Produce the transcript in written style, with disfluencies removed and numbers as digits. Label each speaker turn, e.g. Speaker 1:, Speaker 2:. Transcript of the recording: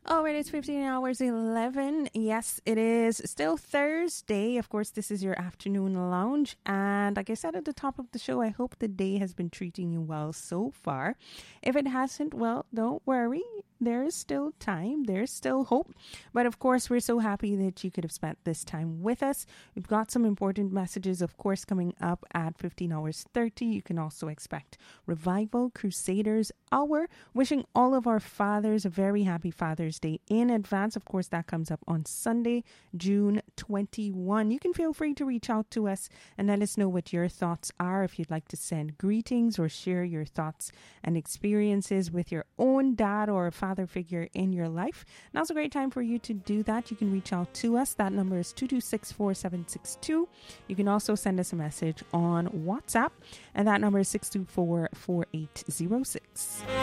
Speaker 1: Oh, it is 15 hours 11. Yes, it is still Thursday. Of course, this is your afternoon lounge. And like I said at the top of the show, I hope the day has been treating you well so far. If it hasn't, well, don't worry. There is still time. There's still hope. But of course, we're so happy that you could have spent this time with us. We've got some important messages, of course, coming up at 15 hours 30. You can also expect Revival Crusaders Hour. Wishing all of our fathers a very happy Father's Day in advance. Of course, that comes up on Sunday, June 21. You can feel free to reach out to us and let us know what your thoughts are. If you'd like to send greetings or share your thoughts and experiences with your own dad or a father figure in your life, now's a great time for you to do that. You can reach out to us. That number is 226-4762. You can also send us a message on WhatsApp, and that number is 624-4806.